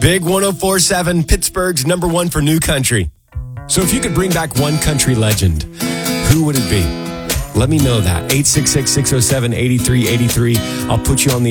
Big 104.7, Pittsburgh's number one for new country. So if you could bring back one country legend, who would it be? Let me know that. 866-607-8383. I'll put you on the